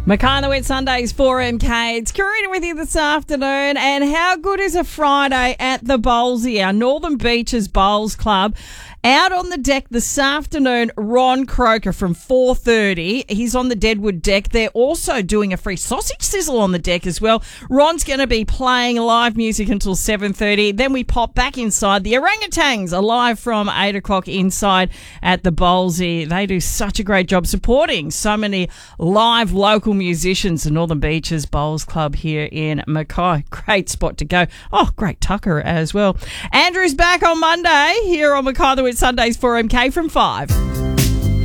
Mackay the Wet Sundays 4MK. It's Karina with you this afternoon. And how good is a Friday at the Bowlsy, our Northern Beaches Bowls Club? Out on the deck this afternoon, Ron Croker from 4:30. He's on the Deadwood deck. They're also doing a free sausage sizzle on the deck as well. Ron's going to be playing live music until 7:30. Then we pop back inside. The Orangutans are live from 8 o'clock inside at the Bowlsy. They do such a great job supporting so many live local musicians. The Northern Beaches Bowls Club here in Mackay. Great spot to go. Oh, great tucker as well. Andrew's back on Monday here on Mackay the Wet Sundays 4MK from 5.